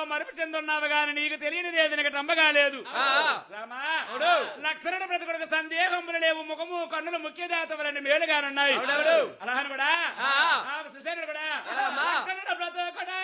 మరుపు చెందున్నావు గాని నీకు తెలియనిదేది నీకు టంబగాలేదు రామా లక్షణ బ్రతుకుడికి సందేహములు లేవు ముఖము కన్నులు ముఖ్యదాతవలని మేలుగానున్నాయి అలాని కూడా సుశేనుడు కూడా బ్రతుకుడా